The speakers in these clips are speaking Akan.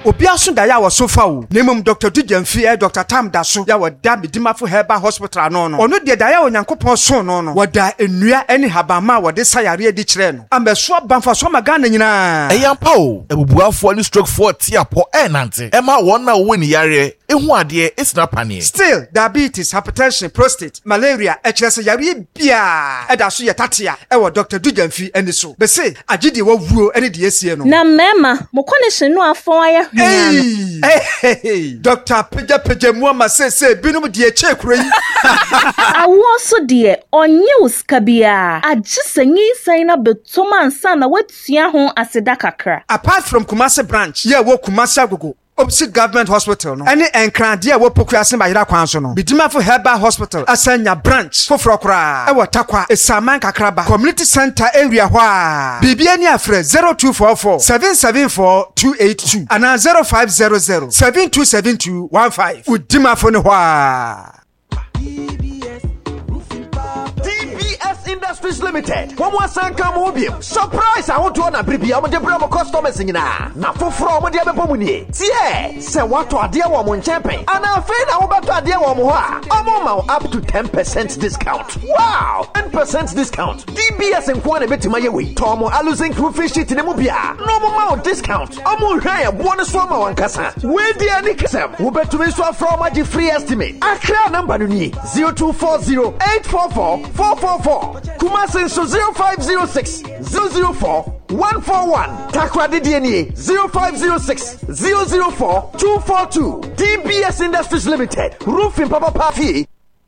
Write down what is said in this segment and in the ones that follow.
Obia so da ya wo sofa wo. Nemum Dr. Dujemfi Dr. Tam da so ya wo da Medimafo Herbal Hospital no no. Ono de da ya Onyankopon so no no. Wo da enua eni habama wo de sayare di kire no. Ambeso banfa so magana nyina. Eyampa o, ebubuafo ani stroke 40 apo nante. Ema won na wo ni yare ehu ade esna pane. Still diabetes, hypertension, prostate, malaria, HLS yare bia. Eda so ye tatia e wo Dr. Dujemfi eni so. Be say agide wo wuo eni de esie no. Na mema mo connection no afon aye Hey, Dr. Peja Muama say binum de eche kuro yi. Awo so de onye uska bia agisenyi san na betoma ansa na watua ho aseda kakra. Apart from Kumasi branch, yeah wo Kumasi Agogo opposite government hospital no. Any enkrade wo pokuase ba yira kwan so no. Medimafo Herbal Hospital asanya branch foforo kra. E wo takwa esaman kakraba community center area hwa. Bibia ni afre 0244 774 282 ana 0500 727215. Medimafo ne hwa. Industries Limited. One more sanka mobium. Surprise! I want to on a bribia on the bravo customers in na. Na foforo mo dia bebo muni. Tie, se wato adia wo mo nchempen. Ana afi na wo beto adia wo mo ho a. Omo ma up to 10% discount. Wow! 10% discount. DBS enko na betima ye we. Tomo aluzen roofing sheet ne mo bia. No mo ma discount. Omo hwan e bonus for ma wankasa. We dia ni kesem. Wo betumi so afro ma gi free estimate. Akra number no ni 0240 844 444. Kumasi so 0506 004 141. Takrade DNA 0506 004 242. DBS Industries Limited. Roofing Papa Pafi.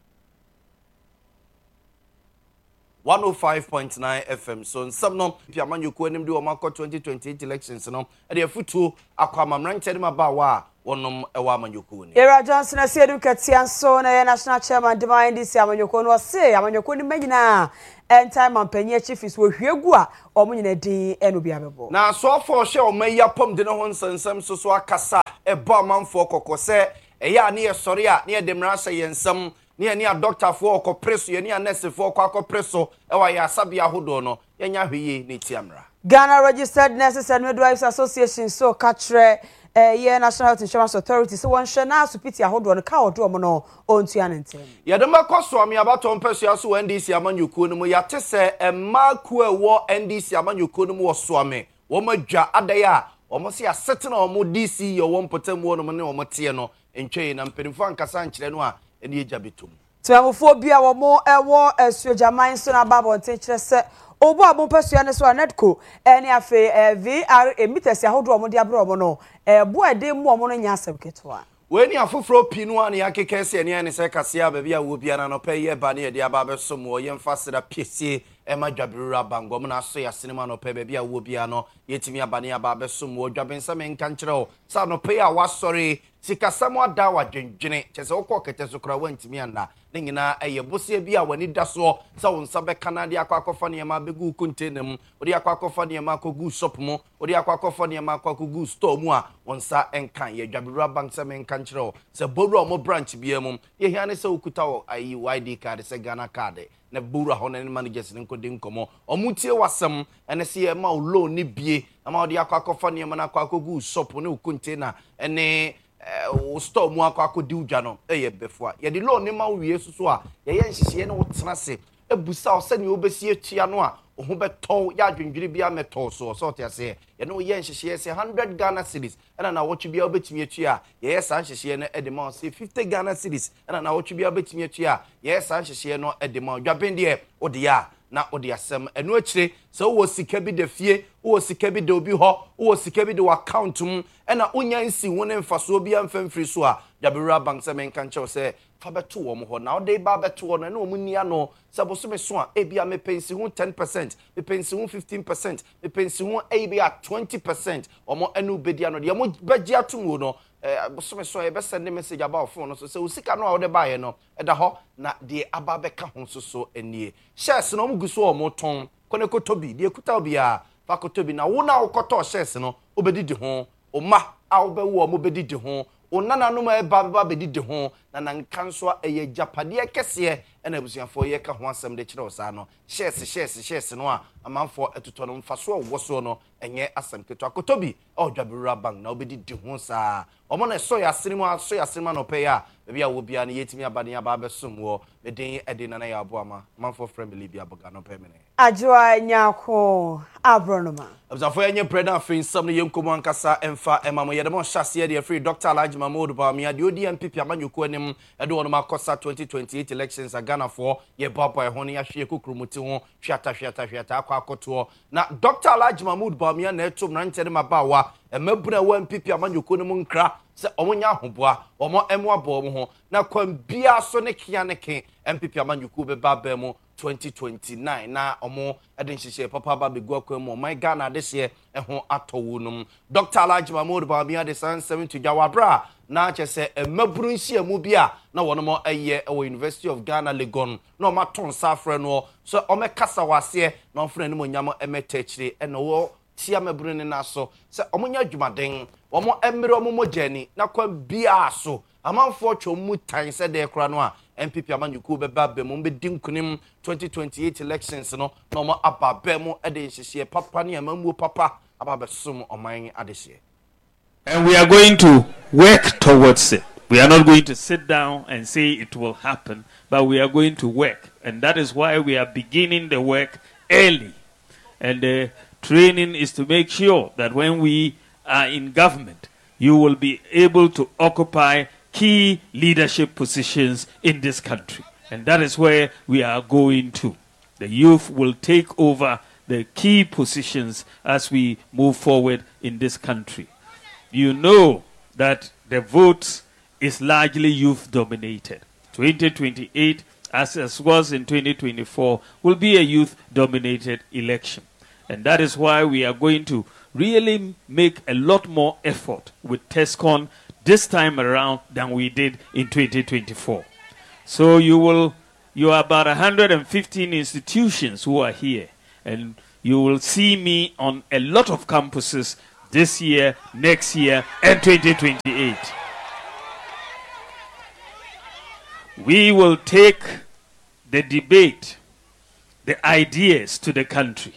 105.9 FM. So some no piaman you ko enim do omako 2028 elections no. E dey futu akwama mranche ma ba wa wonom ewa amanyoko ni. Era Johnson asiedu katia so na national chairman Demand this amanyoko no say amanyoko ni manyina time ampanyi chief is wo hwegu a omo nyina din eno bia bebo. Na so for she o maya pom de no ho nsensem so akasa e ba manfo kokose e ya ne sori a ne de mrasa yensem ne a doctor for okopreso ye ne a nurse for okopreso e wa ya sabia hodo no yenya hweye ne tiamra. Ghana Registered Nurses and Midwives Association so katre National Health Insurance Authority so one shana supiti ahodo no ka odo mo no ontua ntem. Ye de makoso ami abato mpesua so NDC amanyuku no mo ya tese emaku ewo NDC amanyuku no mo so ame wo madwa adaya wo mo se asete na wo mo DC yo wo mpotamu no mo ne wo mo tie no entwe na mperinfo ankasa nkire no a ene eja betum. Twamfo bia wo mo ewo asuajaman so na babo ntekire se obo abompasua ne so anetco ene afe VR emitters ahodo omo de abro omo no bo ede mu omo no nya asem ketwa we ni afoforo pinu an ya kekese ene ane se kasea ba bia wo bia na no pe ye ba ne de aba beso mo ye mfasira piesie ema dwabirura bangom na so ya sinema no pe ba bia wo bia no yetimi aba ne aba beso mo dwabensa men kan kire o sa no pe ya wasori sikasamo ada wa dwendwene chese wokọ kete so kra wantimi anda ne nyina eye bosie bia wani da so sa wonsa be kanade akwakofa ne ma begu container mu odi akwakofa ne ma akogu shop mu odi akwakofa ne ma akogu store mu a wonsa enkan ye dwabirura bank se men kan kire o se boru mo branch bia mu ye hia ne se okuta o ayi ID card se Ghana card na buru ho na managers ne nkodi nkomo omutie wasem ene se ye ma loan ni bie na ma odi akwakofa ne ma na akogu shop ne container ene store mu akodi udwa no eye befo a ye de loan ne ma wie susu a ye nhihye ne wotena se ebusa o se ne obesi atua no a ho beto ya adwendwiri bia meto so te ase ye no ye nhihye se 100 Ghana cedis na wotwe bia obetimi atua ye san nhihye no edema se 50 Ghana cedis na wotwe bia obetimi atua ye san nhihye no edema dwaben de ode ya na odi asem enu akire so wo sika bi de fie wo sika bi de obi ho wo sika bi de account mu na unya nsi wo ne mfaso bi amfamfiri so a Dwabirura bank se men kan chew se fa beto wo mo ho na odi ba beto wo na omu nia no se bo so me so a ebia me pensi hu 10% me pensi hu 15% me pensi hu ebia 20% omo enu bedia no de mo beji atum wo no so me so e be send message about phone so se usika no a wo de ba ye no e da ho na de aba be ka ho so enie shares no mu guso o mo ton kone kotobi de ekuta obi a fa kotobi na wo na wo koto shares no obedidi ho o ma a wo be wo mo bedidi ho onana no ma ba bedidi ho na nankanso eye japade kese na abusuafo ye ka ho asem de kire osa no shares no a amanfo etoto no mfaso wo no enye asem keto akotobi odwabirura bank na obedi di ho sa omo na so ya sinima no pe ya bia wo bia na yetimi abane aba besom wo medin ede na ya aboama manfo friendly bia boga no pe mene Ajwa nyako abronoma abzafo enye president fin sam no yenkomo ankasa emfa emamo yedemo hyase de free Dr. Alhaji Mahmoud Bawumia de odi MPP amanyoko anim ede wono makosa 2028 elections Ghana for ye babo e hono ya hwe kokromuti ho hwata akoto na Dr. Alhaji Mahmoud Bawumia na eto mrantere mabawa emabuna wa MPP amanyoko no nkra se omonya ahoboa omo abo ho na kwambia so ne kia ne ke MPP amanyoko be baba mu 2029 na omo edin hihye papa ba begu akwam my Ghana this year ho atowunum Dr. Alhaji Mahmoud Bawumia de san 70 jawabra na chese emaburu nhia mu bia na wono eye o University of Ghana Legon na ma ton safre no so o me kasa wase na ofre ne monyam emetechire eno wo tia maburu ne na so se omonya adwumaden omo emere omo mojani na kwa bia so amanfo twom tan se de kra no a MPP amanyuku beba bemu be dinkunim 2028 elections no no mo ababemu ede nhihye papa ne amamu papa ababesum oman adehye. And we are going to work towards it. We are not going to sit down and say it will happen, but we are going to work. And that is why we are beginning the work early. And the training is to make sure that when we are in government, you will be able to occupy key leadership positions in this country. And that is where we are going to. The youth will take over the key positions as we move forward in this country. You know that the vote is largely youth dominated. 2028, as was in 2024, will be a youth dominated election. And that is why we are going to really make a lot more effort with TESCON this time around than we did in 2024. So you are about 115 institutions who are here, and you will see me on a lot of campuses this year, next year, and 2028. We will take the debate, the ideas to the country.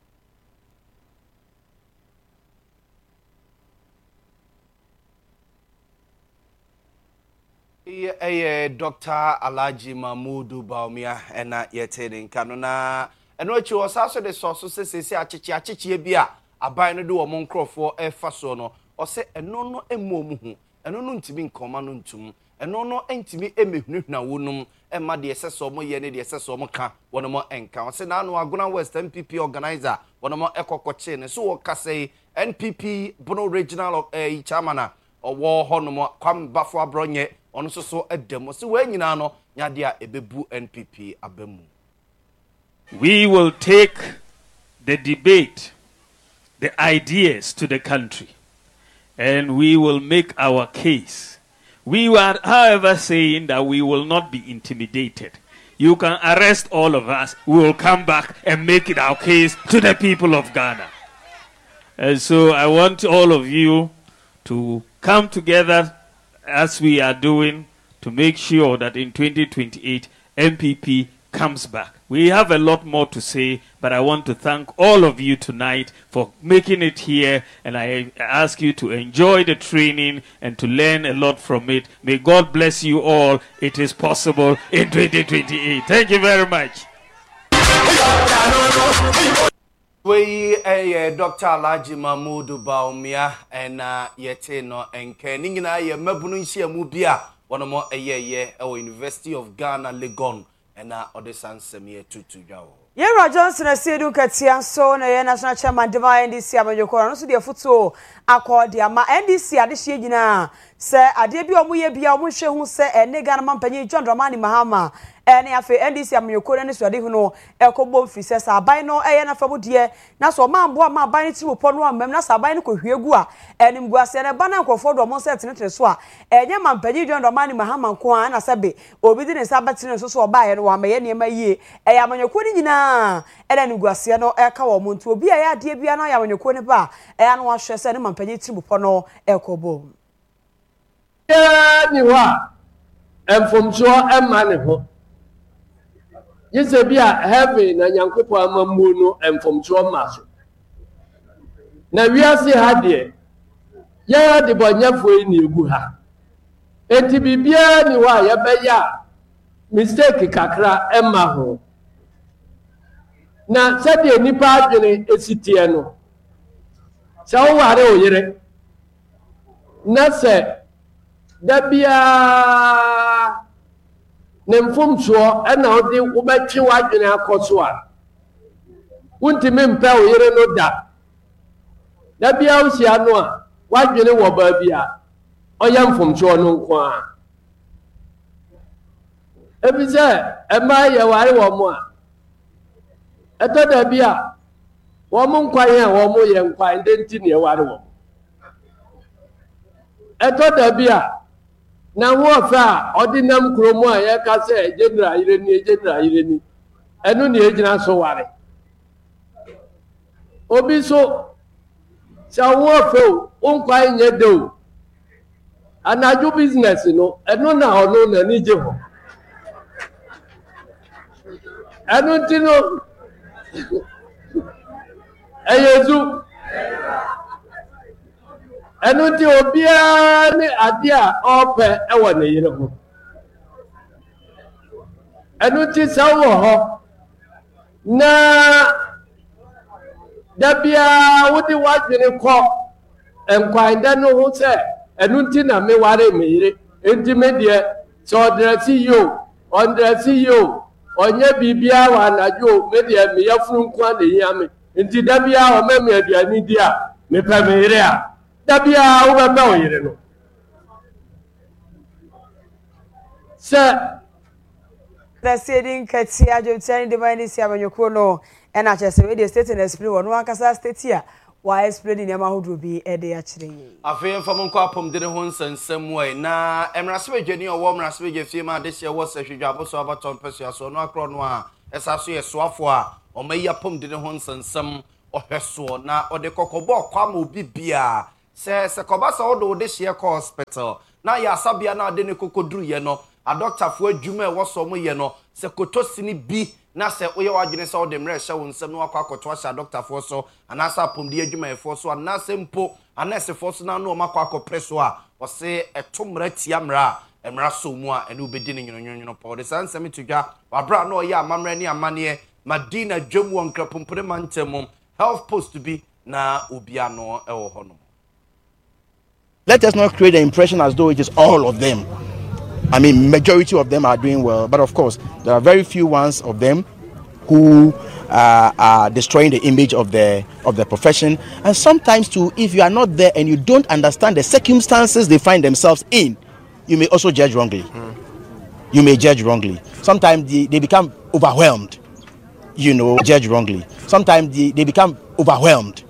Dr. Alhaji Mahmoud Bawumia ena yetene nkano na eno achi osaso de soso sesese achichi bia aban no de wo monkrofo efaso no ose eno no emom hu eno no ntimi nkoma no ntum eno no entimi emehunhuna wonum emma de seso mo ye ne de seso mo ka wono mo enka ose na no Agona West MPP organizer wono mo ekokoche ne so wo kase NPP Bono Regional chairman owo hono kwam bafo abronye ono so edem so we nyina no nyade a ebebu NPP abemu. We will take the debate, the ideas to the country, and we will make our case. We are, however, saying that we will not be intimidated. You can arrest all of us. We will come back and make it our case to the people of Ghana. And so I want all of you to come together as we are doing to make sure that in 2028 MPP comes back. We have a lot more to say, but I want to thank all of you tonight for making it here, and I ask you to enjoy the training and to learn a lot from it. May God bless you all. It is possible in 2028. Thank you very much. We Dr. Alhaji Mahmoud Bawumia and yete no enke ningina ye mabunu nhia mu bia wono mo University of Ghana Legon and odesan semie tutu jawo. Yera Johnson asiedu katia so na ye national chairman Dema NDC amanyokora no so de futo akodi ama NDC adehye nyina se ade bi omo ye bia omo hwe hu se ene Ghana mampanyi John Dramani Mahama ene afi NDC amanyokora ne so ade hu no ekobom fi se saban no eye na famu de na so mambo ama ban ne ti wopo no amam na saban ne ko hwiegu a ene mguase ne bana nkofo do mo se tenete so a enye mampanyi John Dramani Mahama nko a na sebe obi di ne sabatine so so oba ye no wa maye ne ma yie eye amanyokora nyina ene nguase no eka wo muntu obi a ya de bia na ya amanyokora ne ba eye no wa hwe se ne mampanyi ti wopo no ekobom ni wa and from so a man. Yes, a beer heaven and young couple mamuno and from so maso. Now we are say had ye. Ya the boy nyafo ni guha. Enti bibia ni wa ya beya mistake kakra emma ho. Na sɛdeɛ nipa adwene esitie no sɛ woware oyere na sɛ da biara ne mfomsoɔ ɛna wode wobɛtwe w'adwene akɔ so a wontumi mpɛ oyere no da biara wohyia no a w'adwene wɔ baabi a ɔyɛ mfomsoɔ no nko a ebi sɛ ɛmaa yɛware wɔ mo a eto da bia wo mu nkwan a wo mu ye nkwan de nti ne ware wo eto da bia na wo fa ordinam kromo a ye ka se general ireni enu ne ejina so ware obi so sa wo fa o nkwan nye de o anaju business no enu na ono na ni je ho enu ti no Eyezu enu ti obia ni ade a ope ewo ne yire ho enu ti sawo ho na dabia wodi wadwene ko enkwan da no ho se enu ti na me ware me yire enti me de so dresi yo onye bibia wa najo media me yafuru nkwa na yame nti dabia o meme aduani dia me pa me yire a dabia wo ba o yire no se the setting katia jo tani de mani sia banyoko no na chese we the state and explain wonu akasa state a wa explain ni ma hodo bi e de a kire yi afei fam nko apom de ho nsansam wai na emrase bedwani owo emrase bedwe fie ma de se wo sahwedwa aboso abaton pesia so no akro no a esa so ye soafo a o mai apom de ho nsansam ohweso na ode kokobo kwa ma obi bia se kobasa odo de hye ko hospital na ya sabia na de ne kokoduru ye no a doctor fo adwuma e wo so mo ye no se kotosini bi na se oye wadwene se ode mre hye wo nsam no akwa akoto ahya doctor fo so anasa pomde adwuma e fo so anasa mpo anase fo so na no makwa akopreso a wo se etomra tia mra emra so mu a ene obedi ne nyonyo po de sansem tudwa wabra na oye amamre ne amane Madina dwemu onkra pompre mantem health post bi na obia no e wo hono. Let us not create the impression as though it is all of them. I mean, majority of them are doing well, but of course, there are very few ones of them who are destroying the image of the profession. And sometimes too, if you are not there and you don't understand the circumstances they find themselves in, you may also judge wrongly. You may judge wrongly. Sometimes they become overwhelmed, judge wrongly. Sometimes they become overwhelmed,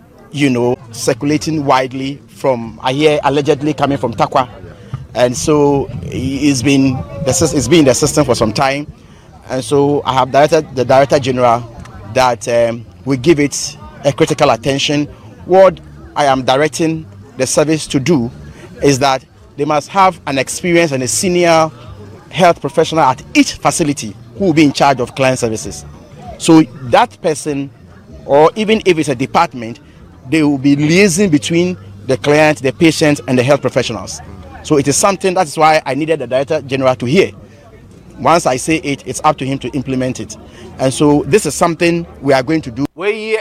circulating widely from, I hear, allegedly coming from Takwa. And so it's been in the system for some time. And so I have directed the Director General that we give it a critical attention. What I am directing the service to do is that they must have an experience and a senior health professional at each facility who will be in charge of client services. So that person, or even if it's a department, they will be liaising between the client, the patient, and the health professionals. So it is something, that's why I needed the Director General to hear. Once I say it, it's up to him to implement it. And so this is something we are going to do.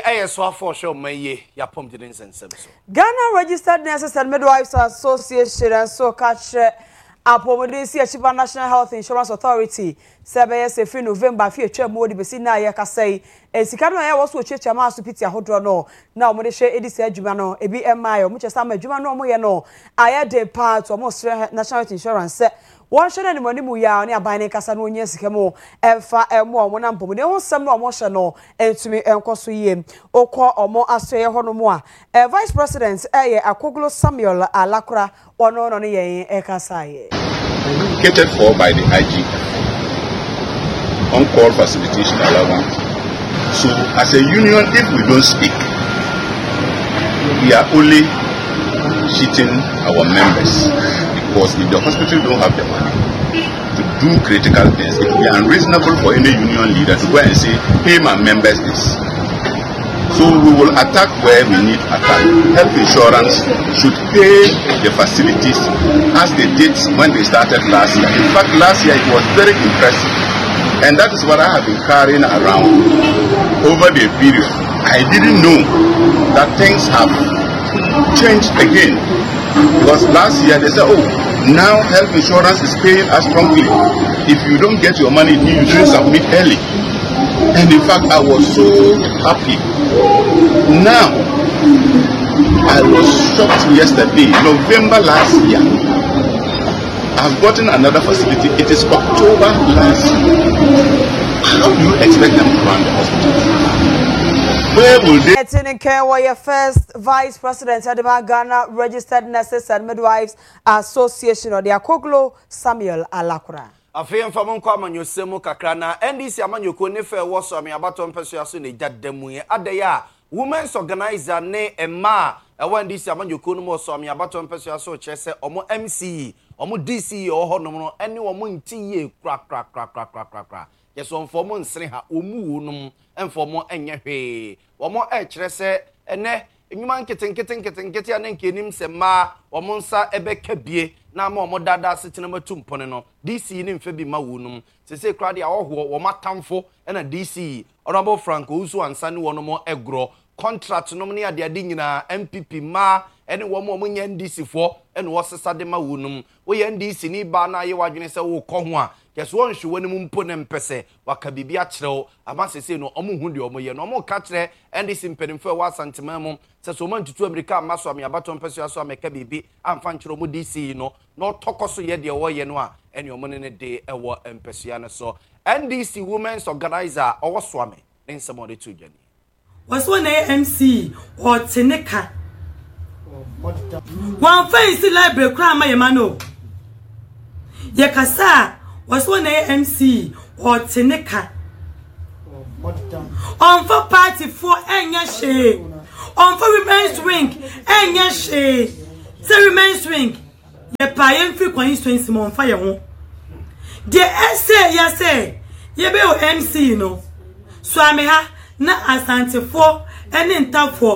Ghana Registered Nurses and Midwives Association and so catch Apomodesi Achiba National Health Insurance Authority Sebeye Sefi November fi etwa modi besi na ye kasai esikano ya wo so checha ma so piti ahodro no na o mo de hwe edisi adwuma no ebi emayo mo chesa ma adwuma no mo ye no aye de part o mo National Health Insurance won hwe na ni mu ya ne aban ne kasa no onye sikamo emfa emo mo na mpom de ho sem no mo hwe no entumi enkoso yie okọ omo asoye ho no mo a Vice President eye Akoglo Samuel Alakura ono no ne ye ekasa ye catered for by the IGF on-call facilitation allowance. So as a union, if we don't speak, we are only cheating our members, because if the hospital don't have the money, do critical things, it will be unreasonable for any union leader to go and say, pay my members this. So we will attack where we need attack. Health insurance should pay the facilities as they did when they started last year. In fact, last year it was very impressive. And that is what I have been carrying around over the period. I didn't know that things have changed again. Because last year they said, oh, now health insurance is paying us promptly. If you don't get your money, you should submit early. And in fact, I was so happy. Now, I was shocked yesterday, November last year. I've gotten another facility. It is October last year. How do you expect them to run the hospital? Where will they? Your first Vice President of the Ghana Registered Nurses and Midwives Association, or the Akoglo Samuel Alakura. Afei mfa monko amanyo semu kakra na NDC amanyoko ne fe wo so me abaton peso aso ne jaddamu ye adaya women's organizer ne ema ewa NDC amanyoko no mo so me abaton peso aso kyerese omo MC omo DC oho no no ene omo ntiye kra yeso mfomo nsre ha omu wonum emfomo enye hwe omo kyerese ene enyuma nkete ane nkenim sema omo nsa ebeka bie na ma omo dada setena matumpone no DC ni mfa bi ma wonum sese kra de ahoho wo matamfo na DC honorable Frank Ousu ansa ne wonom egro contract no ne ade ade nyina MPP ma ene wo mo nya NDC fo ene wo sesa de ma wonum wo ye NDC ni ba na ye wadwene se wo kɔ ho a yeso won hwe wani mu mpo ne mpese waka bibia kyerɛw ama sese no omo hu de omo ye no omo ka kyerɛ NDC mpedimfo wa santema mu se so man tutu America amaso am yabato mpese aso ameka bibi amfa nkyerɛ omo DC no no tokoso ye de wo ye no a ene omo ne de ewo mpese ya ne so NDC Women's Organizer owo so ame ne nsemo de tu dwani was one MC or Teneka. One fancy library cry my mano. Yakasa was one MC or Teneka. On for party for Enya Shay. On for remains ring, Enya Shay. Say remains ring. Ye payen free constituency on fire home. The essay, ya say, ye be MC no. So I may ha. Na asante fo ene ntafo